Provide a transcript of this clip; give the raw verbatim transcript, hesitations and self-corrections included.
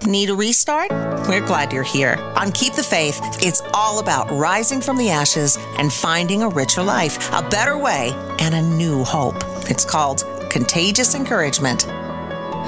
Need a restart? We're glad you're here. On Keep the Faith, it's all about rising from the ashes and finding a richer life, a better way, and a new hope. It's called Contagious Encouragement.